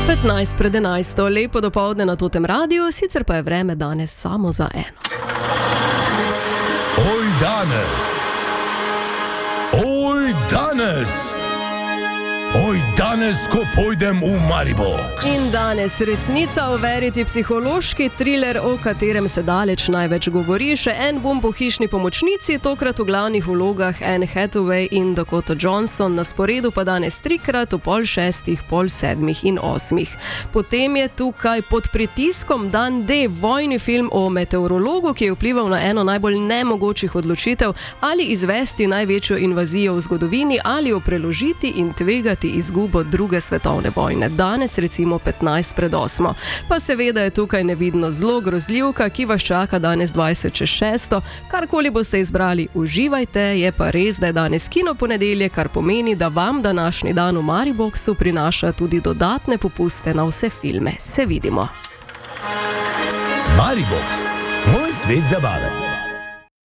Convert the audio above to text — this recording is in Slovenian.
15:11, lepo dopoldne na Totem radiju, sicer pa je vreme danes samo za eno. Oj danes! Oj danes! Oj danes, ko pojdem v Maribox! In danes resnica o veriti, psihološki triler, o katerem se daleč največ govori, še en bum po hišni pomočnici, tokrat v glavnih vlogah Anne Hathaway in Dakota Johnson, na sporedu pa danes trikrat v 5:30, 6:30 in 8:00. Potem je tukaj Pod pritiskom Dan D, vojni film o meteorologu, ki je vplival na eno najbolj nemogočih odločitev, ali izvesti največjo invazijo v zgodovini, ali jo preložiti in tvegati izgubo druge svetovne vojne. Danes recimo 8:15. Pa seveda je tukaj nevidno zlo, grozljivka, ki vas čaka danes 6:20. Karkoli boste izbrali, uživajte, je pa res, da je danes kino ponedeljek, kar pomeni, da vam današnji dan v Mariboxu prinaša tudi dodatne popuste na vse filme. Se vidimo. Maribox, moj svet zabave.